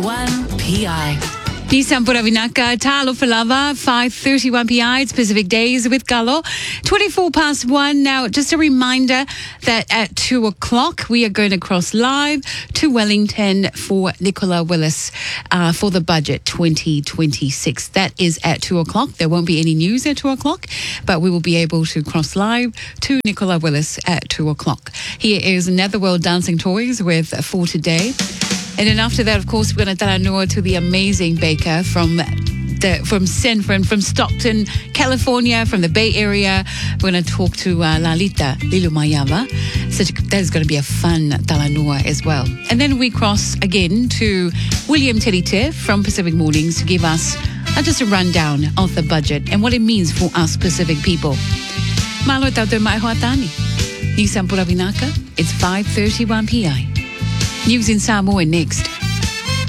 5:31 PI. Nissan Puravinaka, Talo Falava, 5:31 PI. It's Pacific Days with Galo. 1:24. Now, just a reminder that at 2 o'clock, we are going to cross live to Wellington for Nicola Willis for the budget 2026. That is at 2 o'clock. There won't be any news at 2 o'clock, but we will be able to cross live to Nicola Willis at 2 o'clock. Here is Netherworld Dancing Toys with For Today. And then after that, of course, we're going to taranua to the amazing baker from Stockton, California, from the Bay Area. We're going to talk to Lalita Lilumayava. So that is going to be a fun taranua as well. And then we cross again to William Terite from Pacific Mornings to give us just a rundown of the budget and what it means for us Pacific people. Malo tautou mai hoa tani. Nissan Puravinaka. It's 5:31 PI. News in Samoa next.